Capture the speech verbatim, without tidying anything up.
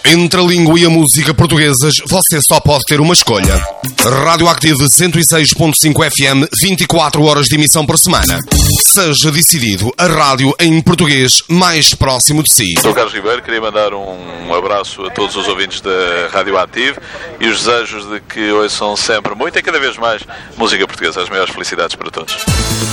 Entre a língua e a música portuguesas, você só pode ter uma escolha. Radioactive cento e seis ponto cinco F M, vinte e quatro horas de emissão por semana. Seja decidido, a rádio em português mais próximo de si. Sou Carlos Ribeiro, queria mandar um abraço a todos os ouvintes da Radioactive e os desejos de que ouçam sempre muito e cada vez mais música portuguesa. As maiores felicidades para todos.